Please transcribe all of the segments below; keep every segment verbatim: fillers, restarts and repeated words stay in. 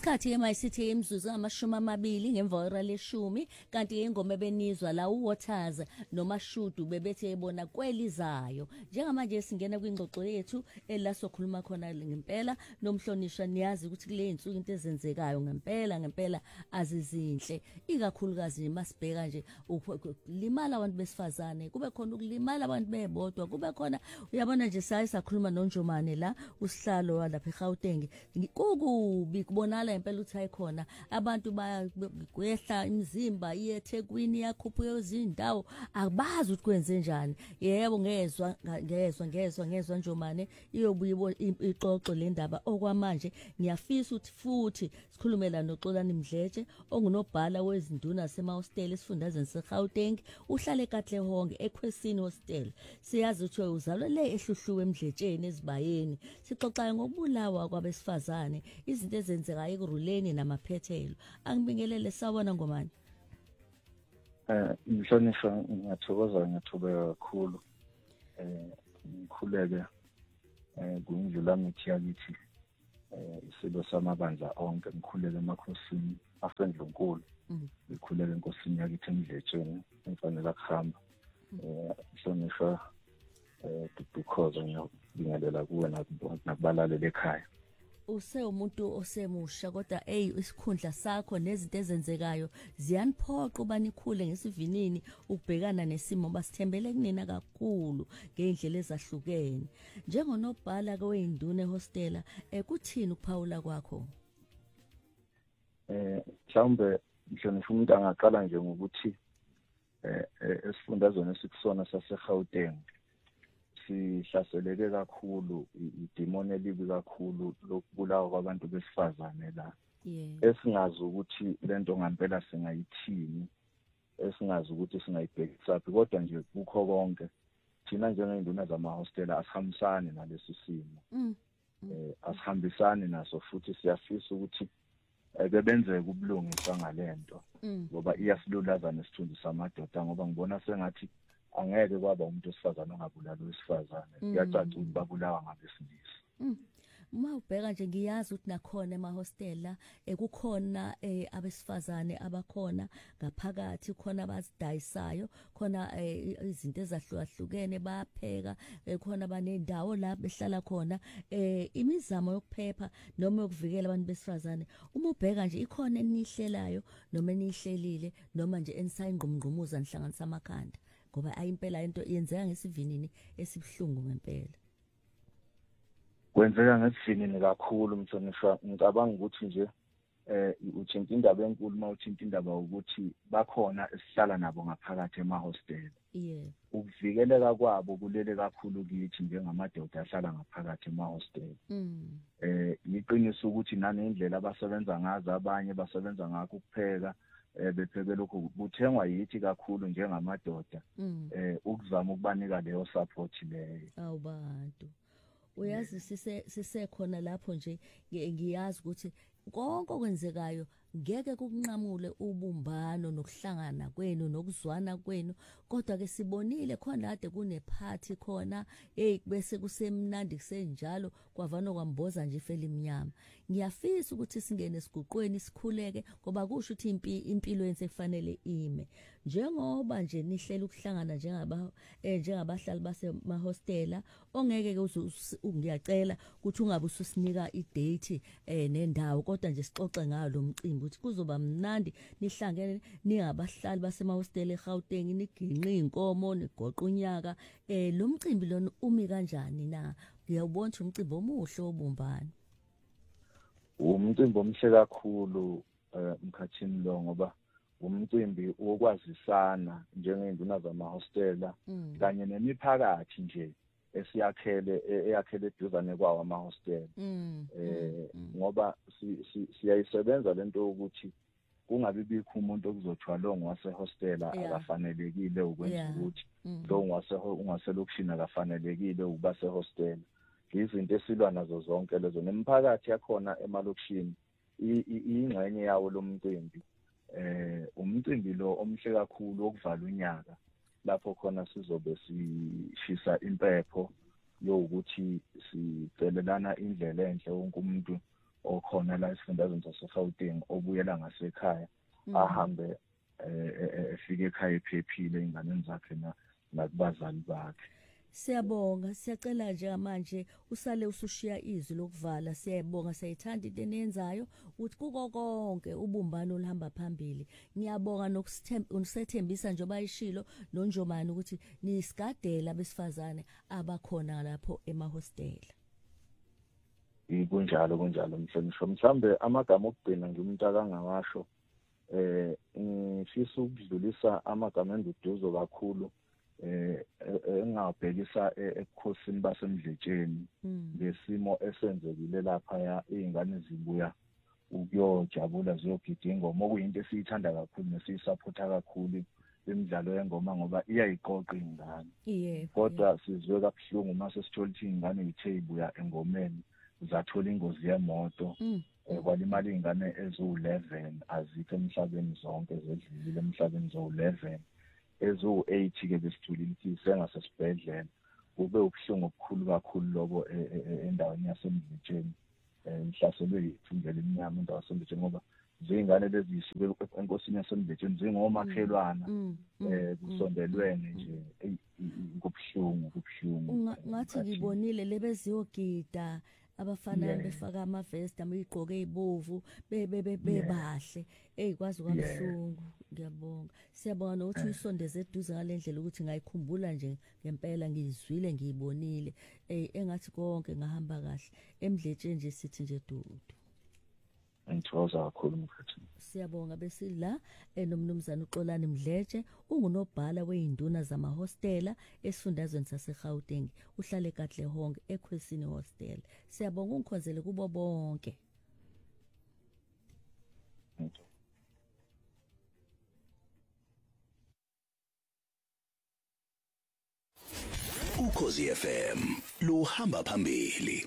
Isikhathi emayisithi imzuzu amashumi amabili ngemva leshumi kanti ingoma benizwa la uWaters noMashudu bebethe ebona kwelizayo. Njengamanje singena kwingxoxo yethu ela sokhuluma khona ngempela nomhlonishwa niyazi ukuthi kule insuku into ezenzekayo ngempela ngempela azizinhle ikakhulukazi masibheka nje limala abantu besifazane kube khona ukulimala abantu bebodwa kube khona uyabona nje sayisakhuluma noNjomane la usihlalo walapha eGauteng kukubi kubonala impela ukuthi ayikhona abantu bayehla imizimba iyeThekwini yakhuphuka ezindawo abazi ukuthi kwenze njani. Yebo ngezwe ngezwe ngezwe ngezwe Njomane iyobuye ixoxo le ndaba okwamanje ngiyafisa ukuthi futhi sikhulumela noXolani Mdletshe ongunobhala wezinduna semahosteli esifundazweni seGauteng uhlale eKatlehonge eKwesini Hostel. Siyazi ukuthi uzalwe le ehluhluwe eMdletsheni ezibayeni sixoxa ngokubulawa kwabesifazane izinto ezenzeka ekuruleni namaphethelo. Angibingelele sawona Ngomane. Eh mhlonishwa ngiyathokoza ngiyathokoza kakhulu eh ngikhuleke eh kuyindlula mithi yakithi eh isilo samabandla onke ngikhuleke emakhosini aseNdlunkulu ngikhuleke enkosini yakithi eMdletsheni emfanele kuhamba eh mhlonishwa eh because ngiyabingelela kuwe nakubalaleli ekhaya. Use umuntu osemusha kodwa hey isikhundla sakho nezinto ezenzekayo ziyaniphoqa ubanikhule ngesivinini ukubhekana nesimo basithembele kunina kakhulu ngeindlela ezahlukene njengonobhala kweyinduna ehostela ekuthini ukuphawula kwakho. Eh mhlawumbe mhlonishwa umuntu angaqala nje ngokuthi eh esifundazweni esikusona saseGauteng sihlaseleke kakhulu idemon elibi kakhulu lokubulawa kwabantu besifazane la esingazi ukuthi lento ngempela singayithini esingazi ukuthi singayibhekisa kodwa nje kukho konke thina njengezinduna zamahostela asihambisani nalesi simo eh asihambisani naso futhi siyafisa ukuthi ake benzeke ubulungiswa ngalento ngoba iyasilulaza nesithunzi samadoda ngoba ngibona sengathi angeke kwaba umuntu osifazana ongabulala owesifazane kuyacaca ukuthi babulawa ngabesilisa. Uma ubheka nje ngiyazi ukuthi nakhona emahostela ekukhona abesifazane abakhona ngaphakathi khona abazidayisayo khona izinto ezahlukahlukene bayapheka khona banendawo la behlala khona imizamo yokuphepha noma yokuvikela abantu besifazane. Uma ubheka nje ikhona enihlelayo noma enihlelile noma nje enisayingqumngqumuza nihlanganisa amakhanda ngoba ayimpela into yenzeka ngesivinini esibhlungu ngempela. Kwenzeka ngesivinini kakhulu mhlonishwa ngicabanga ukuthi nje eh uthinta indaba enkulu mawuthinta indaba ukuthi bakhona esihlala nabo ngaphakathi emahostela. Yeah. Ukuvikeleka kwabo kulele kakhulu kithi njengamadoda ahlala ngaphakathi emahostela. Mm. Eh iqiniso ukuthi nanendlela abasebenza ngazo abanye basebenza ngakho ukupheka eh bepheke lokho kuthengwa yithi kakhulu njengamadoda eh ukuzama ukubanika leyo support leyo. Awubantu uyazi sise sisekhona lapho nje ngiyazi ukuthi konke okwenzekayo ngeke kukunqamule ubumbano nokuhlangana kwenu nokuzwana kwenu kodwa ke sibonile khona kade kunephathi khona hey bese kusemnandi kusenjalo kwavana kwamboza nje ifela iminyama. Ngiyafisa ukuthi singene siguqweni sikhuleke ngoba kusho ukuthi impi impilo yenze kufanele ime njengoba nje nihlela ukuhlangana njengaba njengabahlali basemahostela ongeke ngiyacela ukuthi ungabe ususinika idate eh nendawo kodwa nje sixoxe ngalo lo mcimbi ukuthi kuzoba mnandi nihlangene ningabahlali basemahostela eGauteng niginqe inkomo nigoqa unyaka eh lo mcimbi lona umi kanjani na ngiyawubona umcimbi omuhle obumbana. Umcimbi omhle kakhulu emkhathini lo ngoba umcimbi wokwazisana njengezinduna zamahostela kanye nemiphakathi nje esiyakhele eyakhele eduzane kwawo amahostela eh ngoba siyayisebenza lento ukuthi kungabi bikho umuntu okuzothwa lo ngwasehostela akafanelekile ukwenza ukuthi lo ngwase ungaselokishini akafanelekile ukuba sehostela. Izinto esilwa nazo zonke lezo nemiphakathi yakhona emalokishini ingxenye yawo lo mcimbi eh umcimbi lo omhle kakhulu okuvala unyaka lapho khona sizobe sishisa impepho yokuthi sicelelana indlela enhle wonke umuntu okhona la esifundazweni sase-Gauteng obuyela ngasekhaya ahambe efike ekhaya ephephile einganeni zakhe nakubazali bakhe. Siyabonga, siyacela nje manje usale usushiya izwi lokuvala. Siyabonga, siyayithanda into eniyenzayo uthi kuko konke ubumbano olihamba phambili. Ngiyabonga nokusethembisa nje bayishilo noNjomani ukuthi nisigadela besifazane abakhona lapho emahostela. Ikunjalo kunjalo mhlonishwa. Mhlambe amagama okugcina ngimuntu akangawasho eh ngifisa ukudlulisa amagama enduduzo kakhulu eh engabhekisa ebukhosini basemdletsheni lesimo esenzekile lapha ya izingane zibuya ukuyojabula ziyogida ingoma okuyinto esiyithanda kakhulu nesiyisupporta kakhulu imidlalo yengoma ngoba iyayiqoqa ingane. Yebo. Kodwa sizwe kabuhlungu mase sithola ukuthi ingane ithe ibuya engomeni zathola ingozi yemoto kwalimala ingane ezu eleven azikho emhlabeni zonke zedlulile emhlabeni zo eleven ezu eight ke besithulile ukuthi sengasesibhedlela. Kube ubuhlungu obukhulu kakhulu lobo endaweni yasemdletsheni ihlaselwe ithungela iminyama indawo yasemdletsheni ngoba zingane lezi zisuke enkosini yasemdletsheni zingomakhelwana eh kusondelwene nje kubuhlungu kubuhlungu. Ngathi ngibonile lebeziyogida abafana befaka amavest amigqoke ezibovu bebe bebahle eyikwazi kwabuhlungu. Ngiyabonga, siyabonga nokuthi uyisondeze eduze ngalendlela ukuthi ngayikhumbula nje ngempela ngizwile ngiyibonile eh engathi konke ngahamba kahle emdletsheni nje sithi nje dudu. Ngithokoza kakhulu mfethu. Siyabonga besila enomnumzana uXolani Mdletshe ungunobhala weinduna zamahostela esifundazweni saseGauteng uhlale eKatlehong eKhwesini Hostel. Siyabonga ungikhonzele kubo bonke. Ukhozi F M luhamba phambili.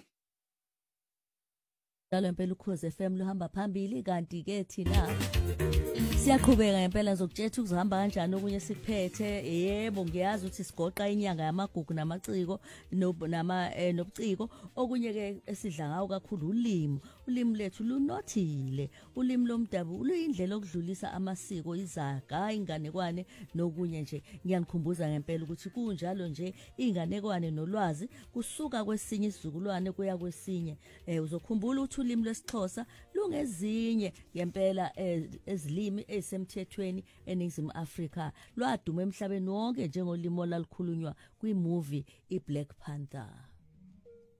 Dalo impela Ukhozi F M luhamba phambili kanti ke thina siyaqhubeka ngempela zokuthetha ukuhamba kanjani okunye sikuphethe. Yebo ngiyazi ukuthi sigoqa inyanga yamagugu namaciko nama nobuciko okunye ke esidla ngawo kakhulu ulimi. Ulimi lethu lunothile, ulimi lomdabu luyindlela okudlulisa amasiko izaga inganekwane nokunye nje. Ngiyanikhumbuza ngempela ukuthi kunjalo nje inganekwane nolwazi kusuka kwesinye isizukulwane kuya kwesinye. Eh uzokhumbula ukuthi ulimi lwesiXhosa lungezinye ngempela ezilimi esemthethweni eNingizimu Afrika lwaduma emhlabeni wonke njengolimi olalukhulunywa kwi-movie iBlack Panther.